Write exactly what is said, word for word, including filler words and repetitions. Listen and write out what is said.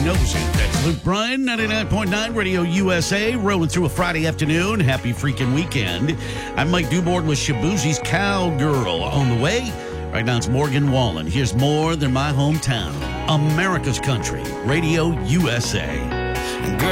knows it. That's Luke Bryan, ninety-nine point nine Radio U S A, rolling through a Friday afternoon. Happy freaking weekend. I'm Mike Dewborn with Shabuzi's Cowgirl on the way. Right now it's Morgan Wallen. Here's More Than My Hometown. America's Country, Radio U S A. Girl,